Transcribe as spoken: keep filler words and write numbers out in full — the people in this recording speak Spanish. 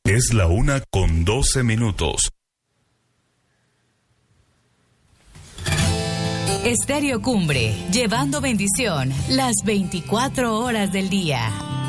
Es la una con doce minutos. Estéreo Cumbre, llevando bendición las veinticuatro horas del día.